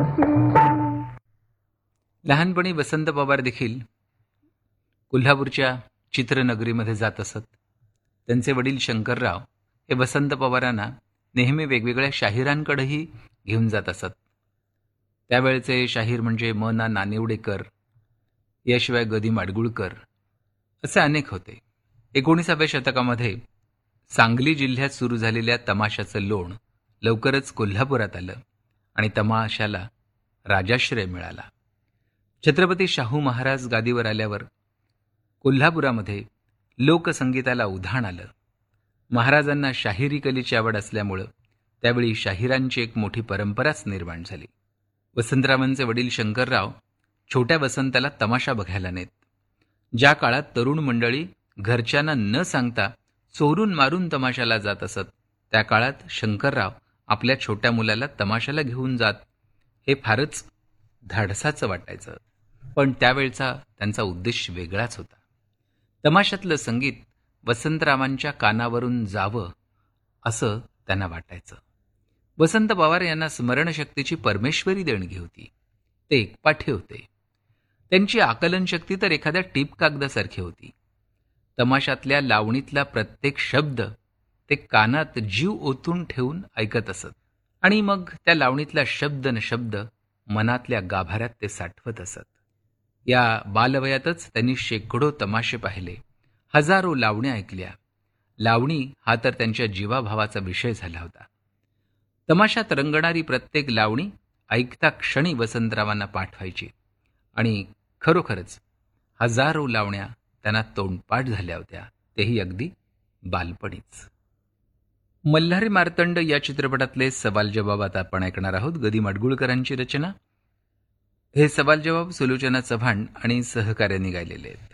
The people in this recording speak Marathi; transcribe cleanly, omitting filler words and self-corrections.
लहानपणी वसंत पवार देखील कोल्हापूरच्या चित्रनगरीमध्ये जात असत. त्यांचे वडील शंकरराव हे वसंत पवारांना नेहमी वेगवेगळ्या शाहिरांकडेही घेऊन जात असत. त्यावेळचे शाहीर म्हणजे म ना नानिवडेकर, याशिवाय गदी माडगुळकर असे अनेक होते. 19व्या शतकामध्ये सांगली जिल्ह्यात सुरू झालेल्या तमाशाचं लोण लवकरच कोल्हापुरात आलं आणि तमाशाला राजाश्रय मिळाला. छत्रपती शाहू महाराज गादीवर आल्यावर कोल्हापुरामध्ये लोकसंगीताला उधाण आलं. महाराजांना शाहिरी कलेची आवड असल्यामुळं त्यावेळी शाहिरांची एक मोठी परंपराच निर्माण झाली. वसंतरावांचे वडील शंकरराव छोट्या वसंताला तमाशा बघायला नेत. ज्या काळात तरुण मंडळी घरच्यांना न सांगता चोरून मारून तमाशाला जात असत, त्या काळात शंकरराव आपल्या छोट्या मुलाला तमाशाला घेऊन जात हे फारच धाडसाचं वाटायचं. पण त्यावेळचा त्यांचा उद्देश वेगळाच होता. तमाशातलं संगीत वसंतरावांच्या कानावरून जावं असं त्यांना वाटायचं. वसंत पवार यांना स्मरणशक्तीची परमेश्वरी देणगी होती. ते एकपाठे होते. त्यांची आकलनशक्ती तर एखाद्या टीप कागदासारखी होती. तमाशातल्या लावणीतला प्रत्येक शब्द ते कानात जीव ओतून ठेवून ऐकत असत आणि मग त्या लावणीतला शब्द न शब्द मनातल्या गाभाऱ्यात ते साठवत असत. या बालवयातच त्यांनी शेकडो तमाशे पाहिले, हजारो लावण्या ऐकल्या. लावणी हा तर त्यांच्या जीवाभावाचा विषय झाला होता. तमाशात रंगणारी प्रत्येक लावणी ऐकता क्षणी वसंतरावांना पाठवायची आणि खरोखरच हजारो लावण्या त्यांना तोंडपाठ झाल्या होत्या, तेही अगदी बालपणीच. मल्हारी मार्तंड या चित्रपटातले सवाल जवाब आता आपण ऐकणार आहोत. गदी माडगुळकरांची रचना. हे सवाल जवाब सुलोचना चव्हाण आणि सहकार्याने गायलेले आहेत.